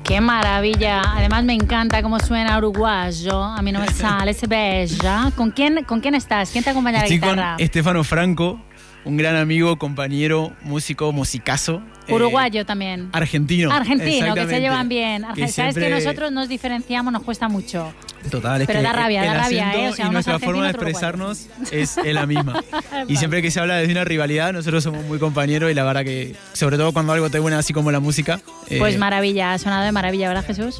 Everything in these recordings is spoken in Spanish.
Qué maravilla. Además me encanta cómo suena uruguayo. A mí no me sale, es bella. ¿Con quién estás? ¿Quién te acompaña a la guitarra? Estoy con Estefano Franco, un gran amigo, compañero, músico, musicazo. Uruguayo también. Argentino, que se llevan bien. Sabes que nosotros nos diferenciamos, nos cuesta mucho. Total, pero da rabia, O sea, y nuestra forma de expresarnos es la misma. Y siempre que se habla de una rivalidad, nosotros somos muy compañeros y la verdad que, sobre todo cuando algo te buena así como la música. Pues maravilla, ha sonado de maravilla, ¿verdad, Jesús?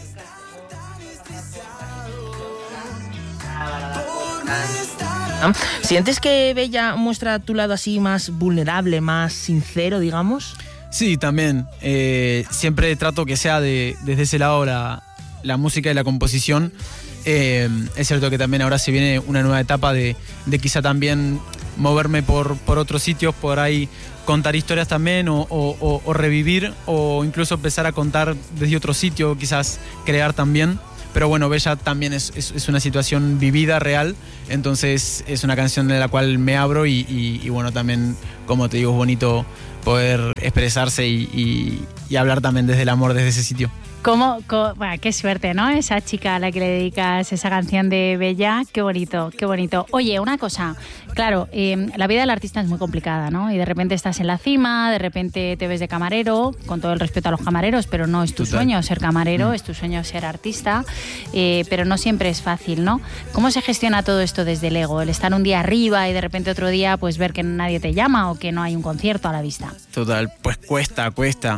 ¿Sientes que Bella muestra tu lado así más vulnerable, más sincero, digamos? Sí, también. Siempre trato que sea desde ese lado la música y la composición. Es cierto que también ahora se viene una nueva etapa de quizá también moverme por otros sitios, por ahí contar historias también o revivir o incluso empezar a contar desde otro sitio, quizás crear también. Pero bueno, Bella también es una situación vivida, real, entonces es una canción de la cual me abro y bueno, también, como te digo, es bonito poder expresarse y hablar también desde el amor, desde ese sitio. Bueno, qué suerte, ¿no? Esa chica a la que le dedicas esa canción de Bella, qué bonito, qué bonito. Oye, una cosa, claro, la vida del artista es muy complicada, ¿no? Y de repente estás en la cima, de repente te ves de camarero, con todo el respeto a los camareros, pero no es tu sueño ser camarero, es tu sueño ser artista, pero no siempre es fácil, ¿no? ¿Cómo se gestiona todo esto desde el ego? El estar un día arriba y de repente otro día pues ver que nadie te llama o que no hay un concierto a la vista. Total, pues cuesta.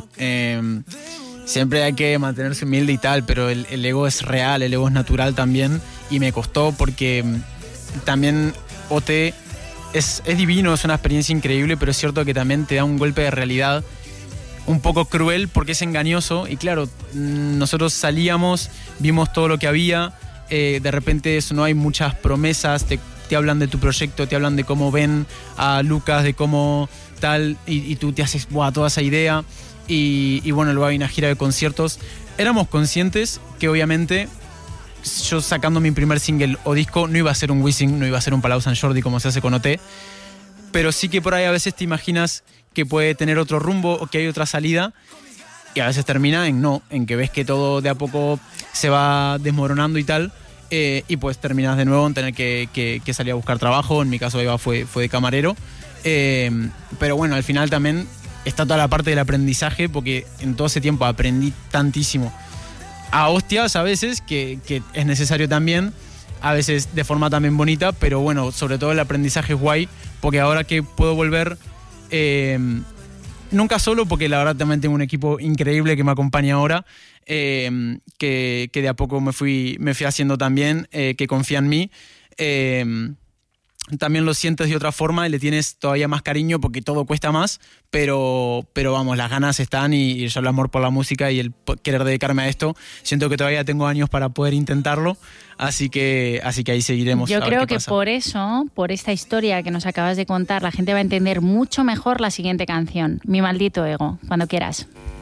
Siempre hay que mantenerse humilde y tal, pero el ego es real, el ego es natural también y me costó porque también OT es divino, es una experiencia increíble, pero es cierto que también te da un golpe de realidad un poco cruel porque es engañoso y claro, nosotros salíamos, vimos todo lo que había, de repente eso, no hay muchas promesas, te hablan de tu proyecto, te hablan de cómo ven a Lucas, de cómo tal y tú te haces toda esa idea. Y bueno, luego hay una gira de conciertos. Éramos conscientes que obviamente yo sacando mi primer single o disco no iba a ser un Wisin, no iba a ser un Palau Sant Jordi como se hace con OT, pero sí que por ahí a veces te imaginas que puede tener otro rumbo o que hay otra salida y a veces termina en que ves que todo de a poco se va desmoronando y tal, y pues terminas de nuevo en tener que salir a buscar trabajo. En mi caso Eva fue de camarero, pero bueno, al final también está toda la parte del aprendizaje porque en todo ese tiempo aprendí tantísimo a hostias a veces que es necesario también, a veces de forma también bonita, pero bueno, sobre todo el aprendizaje es guay porque ahora que puedo volver, nunca solo porque la verdad también tengo un equipo increíble que me acompaña ahora, que de a poco me fui haciendo también, que confía en mí, también lo sientes de otra forma y le tienes todavía más cariño porque todo cuesta más, pero vamos, las ganas están y yo el amor por la música y el querer dedicarme a esto, siento que todavía tengo años para poder intentarlo, así que ahí seguiremos. Yo creo que por eso, por esta historia que nos acabas de contar, la gente va a entender mucho mejor la siguiente canción, Mi maldito ego, cuando quieras.